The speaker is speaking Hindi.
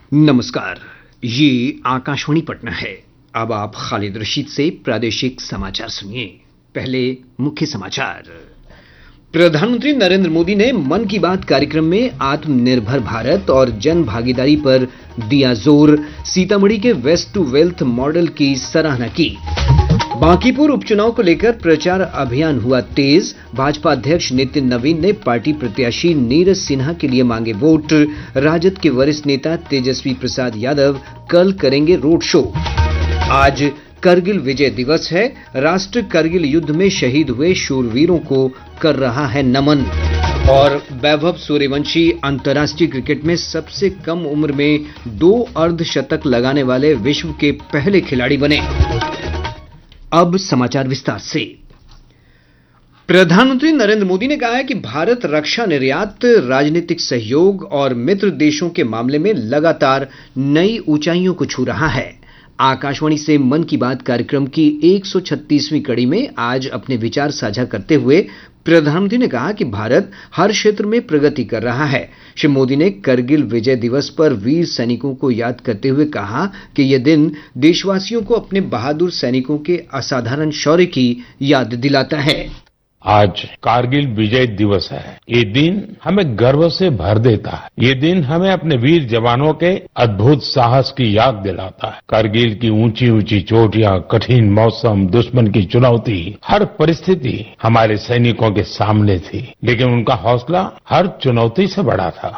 नमस्कार। ये आकाशवाणी पटना है। अब आप खालिद रशीद से प्रादेशिक समाचार सुनिए। पहले मुख्य समाचार। प्रधानमंत्री नरेंद्र मोदी ने मन की बात कार्यक्रम में आत्मनिर्भर भारत और जन भागीदारी पर दिया जोर। सीतामढ़ी के वेस्ट टू वेल्थ मॉडल की सराहना की। बांकीपुर उपचुनाव को लेकर प्रचार अभियान हुआ तेज। भाजपा अध्यक्ष नितिन नवीन ने पार्टी प्रत्याशी नीरज सिन्हा के लिए मांगे वोट। राजद के वरिष्ठ नेता तेजस्वी प्रसाद यादव कल करेंगे रोड शो। आज करगिल विजय दिवस है। राष्ट्र करगिल युद्ध में शहीद हुए शूरवीरों को कर रहा है नमन। और वैभव सूर्यवंशी अंतर्राष्ट्रीय क्रिकेट में सबसे कम उम्र में 2 अर्धशतक लगाने वाले विश्व के पहले खिलाड़ी बने। अब समाचार विस्तार से। प्रधानमंत्री नरेंद्र मोदी ने कहा है कि भारत रक्षा निर्यात, राजनीतिक सहयोग और मित्र देशों के मामले में लगातार नई ऊंचाइयों को छू रहा है। आकाशवाणी से मन की बात कार्यक्रम की 136वीं कड़ी में आज अपने विचार साझा करते हुए प्रधानमंत्री ने कहा कि भारत हर क्षेत्र में प्रगति कर रहा है। श्री मोदी ने करगिल विजय दिवस पर वीर सैनिकों को याद करते हुए कहा कि यह दिन देशवासियों को अपने बहादुर सैनिकों के असाधारण शौर्य की याद दिलाता है। आज कारगिल विजय दिवस है। ये दिन हमें गर्व से भर देता है। ये दिन हमें अपने वीर जवानों के अद्भुत साहस की याद दिलाता है। कारगिल की ऊंची ऊंची चोटियां, कठिन मौसम, दुश्मन की चुनौती, हर परिस्थिति हमारे सैनिकों के सामने थी, लेकिन उनका हौसला हर चुनौती से बड़ा था।